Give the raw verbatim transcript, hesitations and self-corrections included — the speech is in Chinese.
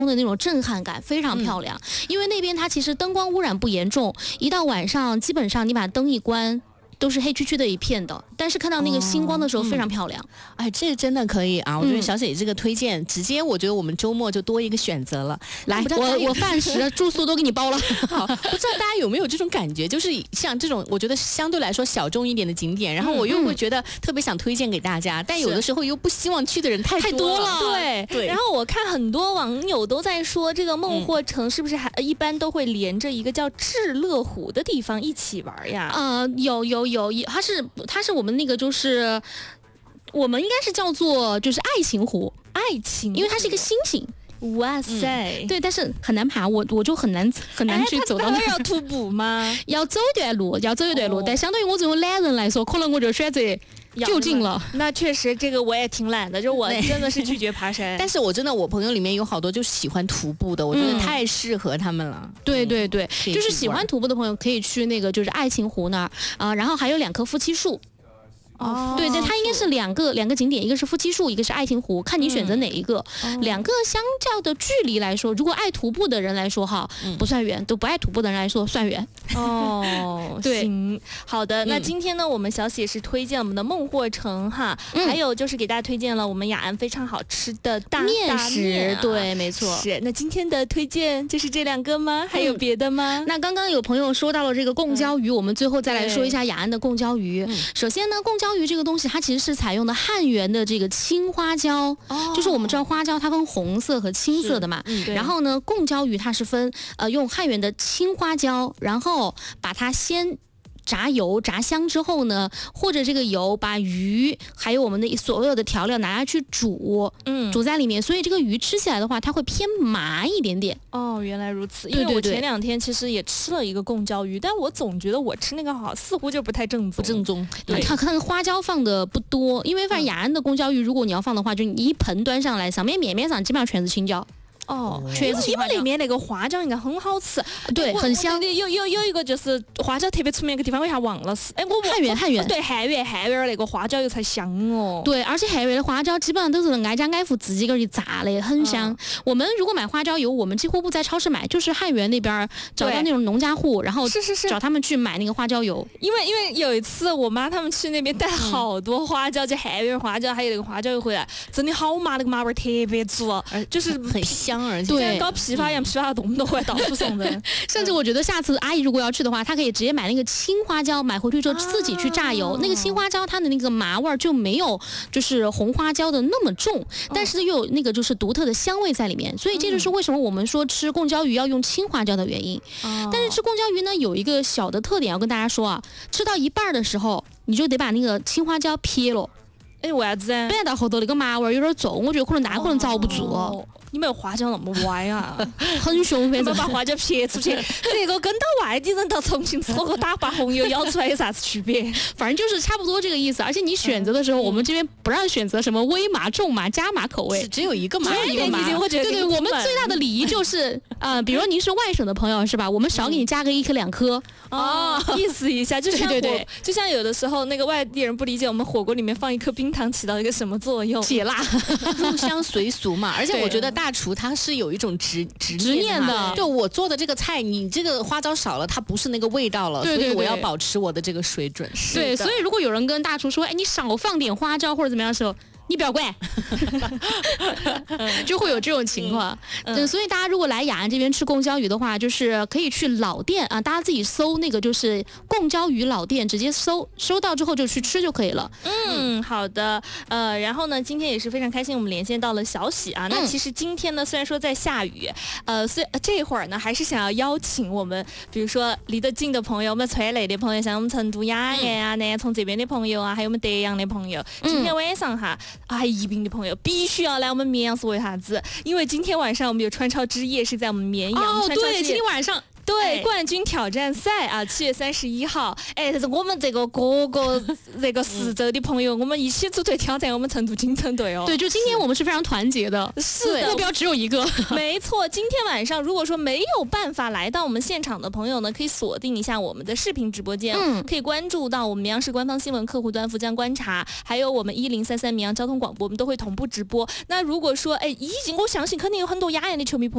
的那种震撼感非常漂亮。嗯、因为那边它其实灯光污染不严重，一到晚上基本上你把灯一关。都是黑黢黢的一片的，但是看到那个星光的时候非常漂亮。哦嗯、哎，这真的可以啊！我觉得小姐这个推荐，嗯、直接我觉得我们周末就多一个选择了。来， 我我饭食住宿都给你包了。 好，不知道大家有没有这种感觉，就是像这种我觉得相对来说小众一点的景点，然后我又会觉得特别想推荐给大家，嗯、但有的时候又不希望去的人太太多了。 对对。然后我看很多网友都在说，这个孟获城是不是还一般都会连着一个叫至乐湖的地方一起玩呀？ 呃，有有有，它是。它是我们那个就是，我们应该是叫做就是爱情湖， 爱情， 因为它是一个星星。 哇塞、 嗯，对，但是很难爬，我我就很难很难去走到那。 哎、要徒步吗？ 要走一段路，要走一段路，哦、但相对于我这种懒人来说，可能我就选择就近了。 那确实，这个我也挺懒的，就我真的是拒绝爬山。 但是我真的，我朋友里面有好多就喜欢徒步的，我觉得太适合他们了。嗯、 对对对，就是喜欢徒步的朋友可以去那个就是爱情湖那儿啊、呃，然后还有两棵夫妻树。哦，对对，它应该是两个两个景点，一个是夫妻树，一个是爱情湖，看你选择哪一个。嗯、两个相较的距离来说，如果爱徒步的人来说哈，嗯、不算远；都不爱徒步的人来说算远。 哦，对，行，好的。那今天呢，我们小喜是推荐我们的孟获城哈，嗯、还有就是给大家推荐了我们雅安非常好吃的大面食，啊、对，没错。 是。那今天的推荐就是这两个吗？还有别的吗？ 嗯、那刚刚有朋友说到了这个贡椒鱼，嗯、我们最后再来说一下雅安的贡椒鱼。嗯、首先呢，贡椒鱼这个东西，它其实是采用的汉源的这个青花椒，哦、就是我们知道花椒它分红色和青色的嘛。嗯、然后呢，贡椒鱼它是分呃用汉源的青花椒，然后把它先炸油炸香之后呢，或者这个油把鱼还有我们的所有的调料拿下去煮，嗯，煮在里面，所以这个鱼吃起来的话，它会偏麻一点点。 哦，原来如此。因为我前两天其实也吃了一个贡椒鱼，但我总觉得我吃那个好似乎就不太正宗， 不正宗。 对，它可能花椒放的不多，因为反正雅安的贡椒鱼，如果你要放的话，就你一盆端上来，上面面面上基本上全是青椒。 哦，确实，你们那边那个花椒应该很好吃， 对，很香。 有有有一个就是花椒特别出名的地方，我一下忘了是，哎，我汉源汉源， 对，汉源汉源那个花椒油才香哦。 对，而且汉源的花椒基本上都是挨家挨户自己个儿去榨的，很香。嗯、我们如果买花椒油，我们几乎不在超市买，就是汉源那边找到那种农家户，然后是是是找他们去买那个花椒油。 因为因为有一次我妈他们去那边带好多花椒，就汉源花椒还有那个花椒油回来，真的好麻，那个麻味特别足，就是很香，而且对。搞批发一样，批发的东都会到处送人。 甚至我觉得下次阿姨如果要去的话，她可以直接买那个青花椒，买回去之后自己去榨油。啊、那个青花椒它的那个麻味就没有就是红花椒的那么重，但是又有那个就是独特的香味在里面。所以这就是为什么我们说吃贡椒鱼要用青花椒的原因。啊、但是吃贡椒鱼呢，有一个小的特点要跟大家说啊，吃到一半的时候，你就得把那个青花椒撇了。 哎，为啥子啊？ 不然到后头那个麻味有点重，我觉得可能大家可能遭不住。 哦，你没有花椒那么歪啊， 很凶，反正把花椒撇出去。这个跟到外地人到重庆吃火锅打把红油舀出来有啥子区别？ 反正就是差不多这个意思。而且你选择的时候，嗯、我们这边不让选择什么微麻、重麻、加麻口味， 只有一个麻， 只有一个麻。 我觉得对对，我们最大的礼仪就是啊、呃，比如说您是外省的朋友是吧？我们少给你加个一颗两颗。 哦，意思一下，就像对对对， 就像有的时候那个外地人不理解我们火锅里面放一颗冰糖起到一个什么作用？ 解辣， 入乡随俗嘛。而且我觉得大厨他是有一种执执执念的， 就我做的这个菜，你这个花椒少了，它不是那个味道了， 对对对， 所以我要保持我的这个水准。 对，所以如果有人跟大厨说，哎，你少放点花椒或者怎么样的时候，你不要怪，就会有这种情况。嗯，嗯所以大家如果来雅安这边吃贡椒鱼的话，就是可以去老店啊，大家自己搜那个就是贡椒鱼老店，直接搜，收到之后就去吃就可以了。 嗯，好的。呃，然后呢，今天也是非常开心，我们连线到了小喜啊。那其实今天呢，虽然说在下雨，呃，所以这会儿呢，还是想要邀请我们，比如说离得近的朋友，我们川内的朋友，像我们成都雅安啊、南充这边的朋友啊，还有我们德阳的朋友，今天晚上哈。啊，宜宾的朋友必须要来我们绵阳是为啥子？因为今天晚上我们有川超之夜是在我们绵阳。 哦，对，今天晚上。 对、哎、冠军挑战赛啊，七月三十一号，哎，是我们这个各个这个十州的朋友，我们一起组队挑战我们成都金城队哦。 对，就今天我们是非常团结的， 是的， 目标只有一个。 没错，今天晚上如果说没有办法来到我们现场的朋友呢，可以锁定一下我们的视频直播间，嗯，可以关注到我们绵阳市官方新闻客户端福江观察，还有我们一零三三绵阳交通广播，我们都会同步直播。那如果说哎，已经我相信肯定有很多雅安的球迷朋友。